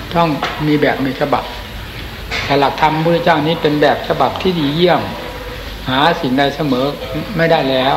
ต้องมีแบบมีฉบับแต่หลักธรรมพระพุทธเจ้านี้เป็นแบบฉบับที่ดีเยี่ยมหาสิ่งใดเสมอไม่ได้แล้ว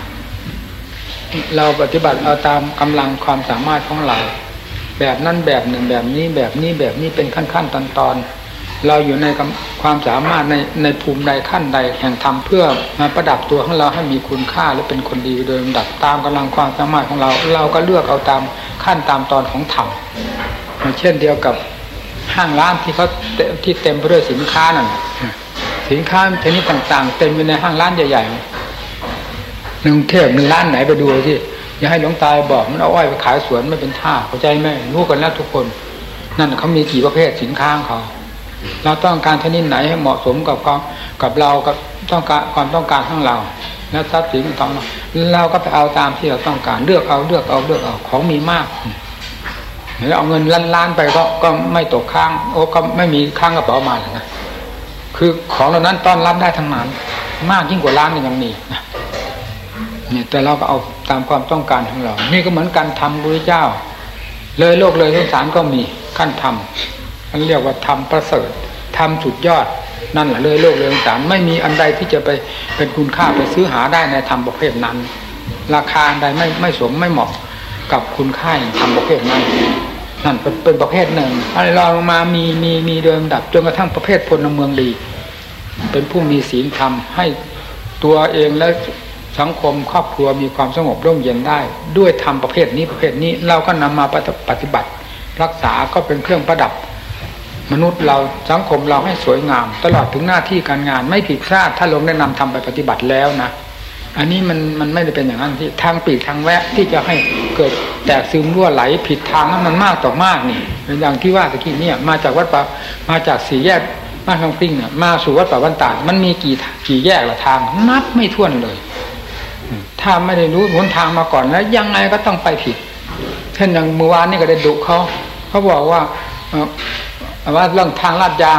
เราปฏิบัติเอาตามกำลังความสามารถของเราแบบนั้นแบบหนึ่งแบบนี้แบบนี้แบบนี้เป็นขั้นๆตอนๆเราอยู่ในความสามารถในภูมิใดขั้นใดแห่งธรรมเพื่อมาประดับตัวของเราให้มีคุณค่าและเป็นคนดีโดยลำดับตามกำลังความสามารถของเราเราก็เลือกเอาตามขั้นตามตอนของธรรมเช่นเดียวกับห้างร้านที่เขาที่เต็มไปด้วยสินค้านั่นสินค้าชนิดต่างๆเต็มอยู่ในห้างร้านใหญ่ๆในกรุงเทพมีร้านไหนไปดูสิอย่าให้หลวงตาบอกมันเอาอ้อยไปขายสวนไม่เป็นท่าเข้าใจไหมรู้กันแล้วทุกคนนั่นเขามีกี่ประเภทสินค้าของเขาเราต้องการชนิดไหนให้เหมาะสมกับเรากับต้องการความต้องการของเราแล้วทรัพย์สินของเราก็ไปเอาตามที่เราต้องการเลือกเอาของมีมากแล้วเอาเงินล้านๆไปก็ไม่ตกค้างก็ไม่มีค้างกระเป๋ามานะคือของเหล่านั้นต้อนรับได้ทั้งนั้นมากยิ่งกว่าล้านยังมีเนี่ยแต่เราก็เอาตามความต้องการของเรานี่ก็เหมือนการทำพระพุทธเจ้าเลยโลกเลยสงสารก็มีขั้นธรรมมันเรียกว่าธรรมประเสริฐธรรมสุดยอดนั่นแหละเลยโลกเลยสงสารไม่มีอันใดที่จะไปเป็นคุณค่าไปซื้อหาได้ในธรรมประเภทนั้นราคาใดไม่สมไม่เหมาะกับคุณค่าแห่งธรรมประเภทนั้นนั่นเป็นประเภทหนึ่งอะไรรองลงมามีโดยลำดับจนกระทั่งประเภทพลเมืองดีเป็นผู้มีศีลธรรมให้ตัวเองและสังคมครอบครัวมีความสงบร่มเย็นได้ด้วยธรรมประเภทนี้เราก็นำมาปฏิบัติรักษาก็เป็นเครื่องประดับมนุษย์เราสังคมเราให้สวยงามตลอดถึงหน้าที่การงานไม่ผิดพลาดถ้าลงได้นำทำไปปฏิบัติแล้วนะอันนี้มันไม่ได้เป็นอย่างนั้นที่ทางปีกทางแวะที่จะให้เกิดแตกซึมรั่วไหลผิดทางนั้นมันมากต่อมากนี่เป็นอย่างที่ว่าตะกี้เนี่ยมาจากวัดป่ามาจากสี่แยกบ้านคำปิ้งเนี่ยมาสู่วัดป่าบ้านตาดมันมีกี่แยกละทางนับไม่ถ้วนเลยถ้าไม่ได้รู้หนทางมาก่อนแล้วยังไงก็ต้องไปผิดเช่นอย่างเมื่อวานนี่ก็ได้ดุเขาบอกว่าเรื่องทางลาดยาง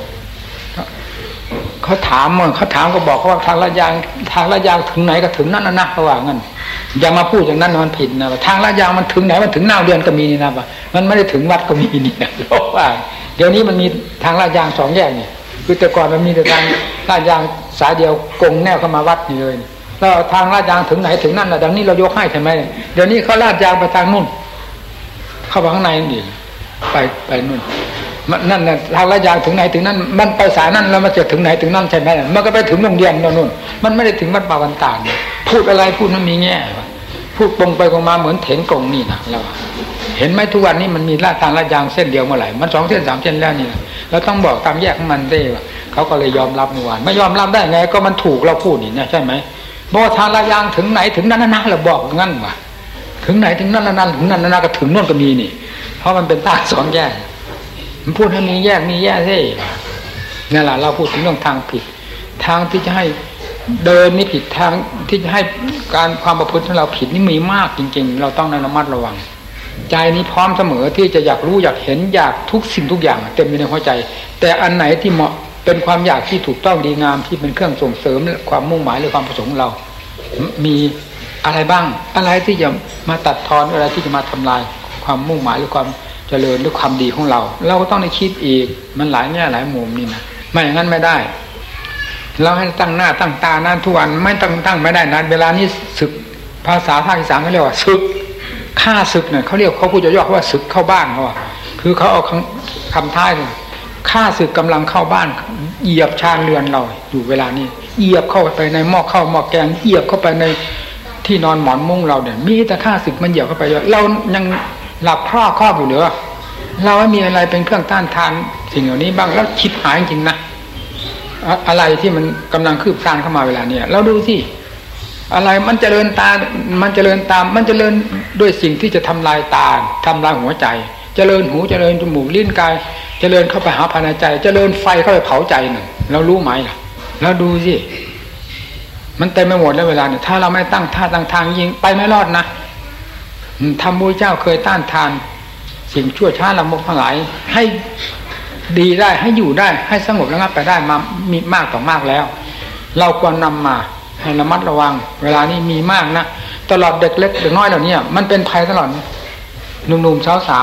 เขาถามก็บอกเขาว่าทางลาดยางถึงไหนก็ถึงนั่นนะเขาว่างั้นอย่ามาพูดอย่างนั้นมันผิดนะทางลาดยางมันถึงไหนมันถึงหน้าเดือนก็มีนี่นะมันไม่ได้ถึงวัดก็มีนี่นะเพราะว่าเดี๋ยวนี้มันมีทางลาดยาง2แยกนี่คือแต่ก่อนมันมีแต่ทางลาดยางสายเดียวกงแนวเข้ามาวัดนี่เลยแล้วทางลาดยางถึงไหนถึงนั่นนะดังนี้เรายกให้ใช่ไหมเดี๋ยวนี้เขาลาดยางไปทางนู่นเข้าไปข้างในนี่ไปนู่นนั่นน่ะทางลาดยางถึงไหนถึงนั่นมันไปสายนั่นแล้วมันจะถึงไหนถึงนั่นใช่ไหมมันก็ไปถึงโรงเรียนนู่นมันไม่ได้ถึงวัดป่าวันตาดพูดอะไรพูดนั้นมีแง่พูดตรงไปตรงมาเหมือนเถงกงนี่นะเราเห็นไหมทุกวันนี้มันมีทางลาดยางเส้นเดียวเมื่อไหร่มัน2 เส้น 3 เส้นแล้วนี่เราต้องบอกตามแยกของมันได้ว่าเขาก็เลยยอมรับเมื่อวานไม่ยอมรับได้ไงก็มันถูกเราพูดนี่นะใช่ไหมบอกทางลาดยางถึงไหนถึงนั่นนะเราบอกงั้นว่ะถึงไหนถึงนั่นถึงนั่นก็ถึงนู่นก็มีนี่เพราะมันเป็นทาง2 แยกมันพูดให้มีแยกสินี่แหละเราพูดถึงเรื่องทางผิดทางที่จะให้เดินนี่ผิดทางที่จะให้การความประพฤติของเราผิดนี่มีมากจริงๆเราต้องระมัดระวังใจนี้พร้อมเสมอที่จะอยากรู้อยากเห็นอยากทุกสิ่งทุกอย่างเต็มอยู่ในหัวใจแต่อันไหนที่เหมาะเป็นความอยากที่ถูกต้องดีงามที่เป็นเครื่องส่งเสริมความมุ่งหมายหรือความประสงค์ของเรามีอะไรบ้างอะไรที่จะมาตัดทอนอะไรที่จะมาทำลายความมุ่งหมายหรือความเจริญหรือความดีของเราเราก็ต้องได้คิดอีกมันหลายแง่หลายมุมนี่นะไม่อย่างนั้นไม่ได้เราให้ตั้งหน้าตั้งตานั่นทุกวันไม่ตั้งไม่ได้นะเวลานี้ศึกภาษาภาคอีสานเขาเรียกว่าศึกฆ่าศึกเนี่ยเขาเรียกเขาพูดย่อๆว่าศึกเข้าบ้านเขาว่าคือเขาเอาคำท้ายเลยฆ่าศึกกำลังเข้าบ้านเหยียบชานเรือนเราอยู่เวลานี้เหยียบเข้าไปในหม้อข้าวหม้อแกงเหยียบเข้าไปในที่นอนหมอนมุ้งเราเนี่ยมีแต่ฆ่าศึกมันเหยียบเข้าไปเรายังหลับครอบอยู่เหรอเราไม่มีอะไรเป็นเครื่องต้านทานสิ่งเหล่านี้บ้างแล้วคิดหายจริงๆนะอะไรที่มันกำลังคืบคลานเข้ามาเวลาเนี่ยเราดูสิอะไรมันเจริญตามมันเจริญด้วยสิ่งที่จะทำลายตาทำลายหัวใจเจริญหูเจริญจมูกลิ้นกายเจริญเข้าไปหาภายในใจเจริญไฟเข้าไปเผาใจน่ะเรารู้ไหมล่ะเราดูสิมันเต็มไปหมดแล้วเวลาเนี่ยถ้าเราไม่ตั้งท่าตั้งทางยิงไปไม่รอดนะธรรมพุทธเจ้าเคยต้านทานสิ่งชั่วช้าละมกทั้งหลายให้ดีได้ให้อยู่ได้ให้สงบระงับไปได้มามีมากต่อมากแล้วเราควรนำมาให้ระมัดระวังเวลานี้มีมากนะตลอดเด็กเล็กเด็กน้อยเหล่านี้มันเป็นภัยตลอดหนุ่มๆสาวๆ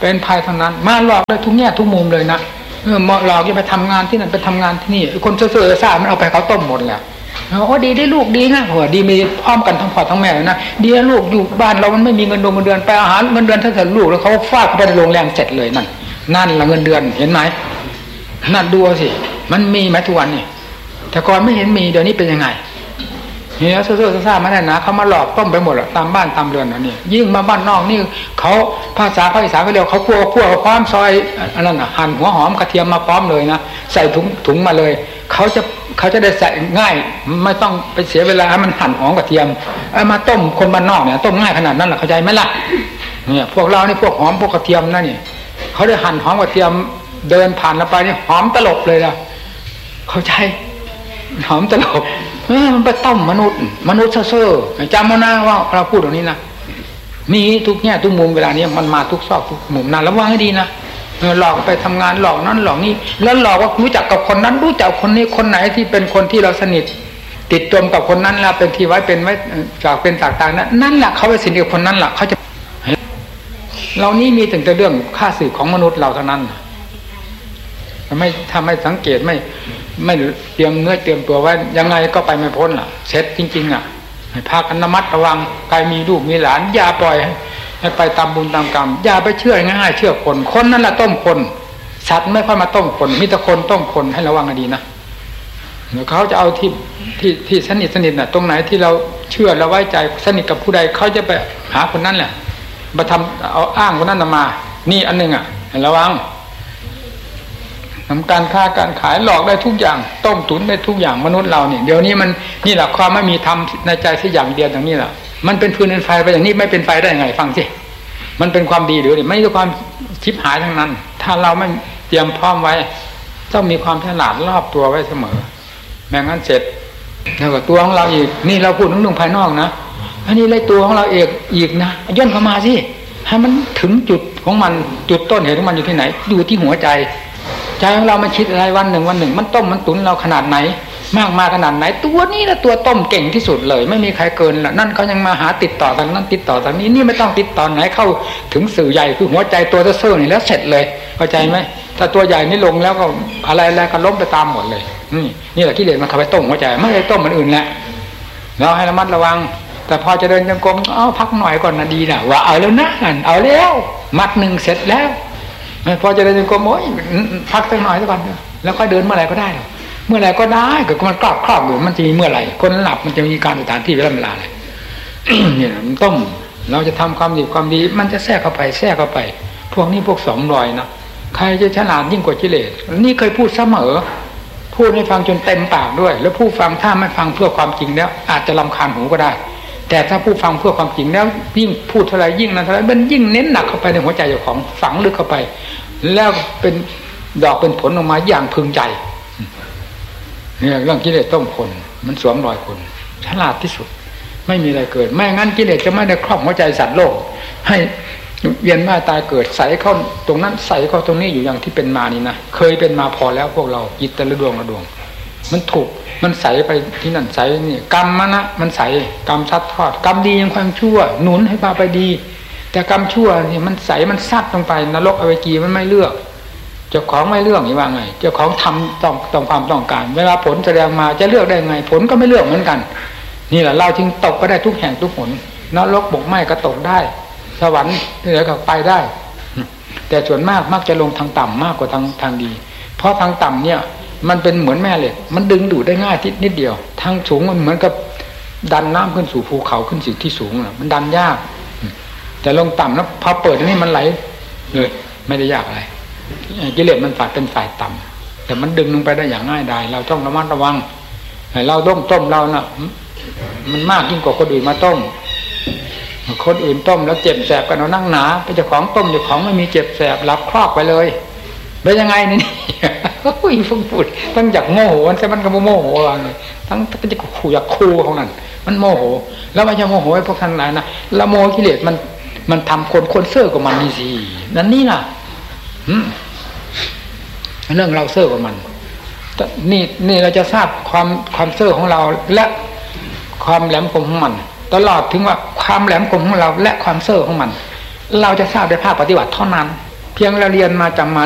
เป็นภัยทั้งนั้นมาหลอกได้ทุกแง่ทุกมุมเลยนะหลอกจะไปทำงานที่นั่นไปทำงานที่นี่คนเสื่อซ่ามันเอาไปเขาต้มหมดแล้วโอ้ดีได้ลูกดีนะหัวดีมีพร้อมกันทั้งพ่อทั้งแม่เลยนะดีลูกอยู่บ้านเรามันไม่มีเงินเดือนไปอาหารเงินเดือนถ้าเกิดลูกแล้วเขาฟาดไปในโรงแรมเสร็จเลยนั่นละเงินเดือนเห็นไหมนั่นดูสิมันมีไหมทุกวันนี่แต่ก่อนไม่เห็นมีเดี๋ยวนี้เป็นยังไงเนี่ยเสื่อซ่ามาได้นะเขามาหลอกต้มไปหมดตามบ้านตามเรือนนี่ยิ่งมาบ้านนอกนี่เขาภาษาอีสานเขาเรียกเขาคั่วพร้อมซอยอันนั้นหั่นหัวหอมกระเทียมมาพร้อมเลยนะใส่ถุงมาเลยเขาจะได้ใส่ง่ายไม่ต้องไปเสียเวลามันหั่นหอมกระเทียมมาต้มคนบ้านนอกเนี่ยต้มง่ายขนาดนั้นหรอเข้าใจไหมล่ะเนี่ยพวกเรานี่พวกหอมพวกกระเทียมนั่นนี่เขาได้หั่นหอมกระเทียมเดินผ่านเราไปนี่หอมตลบเลยล่ะเข้าใจหอมตลบมันไปต้มมนุษย์เซ่อจำเอานะว่าเราพูดตรงนี้นะมีทุกแง่ทุกมุมเวลานี้มันมาทุกซอกทุกมุมนะระวังให้ดีนะหลอกไปทำงานหลอกนั้นหลอกนี่แล้วหลอกว่ารู้จักกับคนนั้นรู้จักคนนี้คนไหนที่เป็นคนที่เราสนิทติดตัวกับคนนั้นแล้วเป็นที่ไว้เป็นไว้จากเป็นต่างๆนั่นแหละเขาไปสนิทกับคนนั้นแหละเขาจะเรานี่มีแต่เรื่องค่าศึกของมนุษย์เราเท่านั้นถ้าไม่สังเกตไม่เตรียมเนื้อเตรียมตัวไว้ยังไงก็ไปไม่พ้นล่ะเสร็จจริงๆให้พากันระมัดระวังใครมีลูกมีหลานอย่าปล่อยให้ไปตามบุญตามกรรมอย่าไปเชื่อง่ายๆเชื่อคนนั่นแหละต้มคนสัตว์ไม่ค่อยมาต้มคนมีแต่คนต้มคนให้ระวังให้ดีนะเดี๋ยวเขาจะเอาที่สนิทน่ะตรงไหนที่เราเชื่อเราไว้ใจสนิทกับผู้ใดเขาจะไปหาคนนั้นแหละมาทำเอาอ้างคนนั้นมานี่อันนึงให้ระวังทำการค้าการขายหลอกได้ทุกอย่างต้มตุ๋นได้ทุกอย่างมนุษย์เราเนี่ยเดี๋ยวนี้มันนี่แหละความไม่มีธรรมในใจสักอย่างเดียวอย่างนี้แหละมันเป็นฟืนเป็นไฟไปอย่างนี้ไม่เป็นไฟได้ยังไงฟังสิมันเป็นความดีหรือไม่ใช่ความชิบหายทั้งนั้นถ้าเราไม่เตรียมพร้อมไว้ต้องมีความฉลาดรอบตัวไว้เสมอแม้งั้นเสร็จแล้วก็ตัวของเราอีกนี่เราพูดถึงเรื่องภายนอกนะอันนี้เลยตัวของเราเองอีกนะย่นเข้ามาสิให้มันถึงจุดของมันจุดต้นเหตุของมันอยู่ที่ไหนอยู่ที่หัวใจของเรามันคิดอะไรวันหนึ่งมันต้มมันตุ๋นเราขนาดไหนมากมาขนาดไหนตัวนี้ละตัวต้มเก่งที่สุดเลยไม่มีใครเกินละนั่นเขายังมาหาติดต่อทางนั้นติดต่อทางนี้นี่ไม่ต้องติดต่อไหนเข้าถึงสื่อใหญ่คือหัวใจตัวเซ่อนี่แล้วเสร็จเลยเข้าใจไหมถ้าตัวใหญ่นี่ลงแล้วก็อะไรก็ล้มไปตามหมดเลยนี่แหละกิเลสมันเข้าไปต้มหัวใจไม่ได้ต้มมันอื่นแหละเราให้ระมัดระวังแต่พอจะเดินจงกรมพักหน่อยก่อนนะดีนะว่าเอาแล้วนะเอาแล้วมัดหนึ่งเสร็จแล้วพอจะเดินจงกรมโอ้ยพักสักหน่อยซะก่อนแล้วค่อยเดินเมื่อไหร่ก็ได้เมื่อไหร่ก็ได้ก็มันครอบอยู่มันจะมีเมื่อไหร่คนหลับมันจะมีการสถานที่เวลาอะไร เนี่ยมันต้มเราจะทำความดีมันจะแทรกเข้าไปพวกนี้พวกสองรอยนะใครจะฉลาดยิ่งกว่ากิเลสนี่เคยพูดเสมอพูดให้ฟังจนเต็มปากด้วยแล้วผู้ฟังถ้าไม่ฟังเพื่อความจริงแล้วอาจจะรำคาญหูก็ได้แต่ถ้าผู้ฟังเพื่อความจริงแล้วยิ่งพูดเท่าไรยิ่งนั้นเท่าไรมันยิ่งเน้นหนักเข้าไปในหัวใจเจ้าของฝังลึกเข้าไปแล้วเป็นดอกเป็นผลออกมาอย่างพึงใจเนี่ยเรื่องกิเลสต้มคนมันสวมรอยคนฉลาดที่สุดไม่มีอะไรเกิดไม่งั้นกิเลสจะไม่ได้ครอบหัวใจสัตว์โลกให้เวียนว่ายตายเกิดใส่เข้าตรงนั้นใส่เข้าตรงนี้อยู่อย่างที่เป็นมานี่นะเคยเป็นมาพอแล้วพวกเราจิตแต่ละดวงมันถูกมันใส่ไปที่นั่นใส่นี่กรรมมันใส่กรรมซัดทอดกรรมดียังความชั่วหนุนให้พาไปดีแต่กรรมชั่วนี่มันใส่มันซัดลงไปนรกอเวจีมันไม่เลือกเจ้าของไม่เลือกนี่ว่าไงเจ้าของทำต้องความต้องการเวลาผลแสดงมาจะเลือกได้ไงผลก็ไม่เลือกเหมือนกันนี่แหละเราจึงตกไปได้ทุกแห่งทุกหนนรกบกไหม้ก็ตกได้สวรรค์ที่ไหนก็ไปได้แต่ส่วนมากมักจะลงทางต่ำมากกว่าทางดีเพราะทางต่ำเนี่ยมันเป็นเหมือนแม่เหล็กมันดึงดูดได้ง่ายนิดเดียวทางสูงมันเหมือนกับดันน้ำขึ้นสู่ภูเขาขึ้นสู่ที่สูงมันดันยากแต่ลงต่ำแล้วพอเปิดนี่มันไหลเลยไม่ได้ยากอะไรกิเลสมันเป็นฝ่ายต่ำแต่มันดึงลงไปได้อย่างง่ายดายเราต้องระมัดระวังเราต้มเราน่ะมันมากยิ่งกว่าคนอื่นมาต้มคนอื่นต้มแล้วเจ็บแสบกันเอานั่งหนาเป็นเจ้าของต้มเจ้าของไม่มีเจ็บแสบรับครอบไปเลยเป็นยังไงนี่อุ้ยฟุ้งปุดตั้งจากโมโหแต่มันก็โมโหอะไรทั้งจะขู่อยากคู่ของนั่นมันโมโหแล้วไม่ใช่โมโหไอ้พวกท่านไหนนะละโมกิเลสมันทำคนเซ่อกับมันนี่สินั่นนี่น่ะเรื่องเราเซ่อกับมันนี่เราจะทราบความเซ่อของเราและความแหลมคมของมันตลอดถึงว่าความแหลมคมของเราและความเซ่อของมันเราจะทราบในภาคปฏิบัติเท่านั้นพียงเราเรียนมาจำมา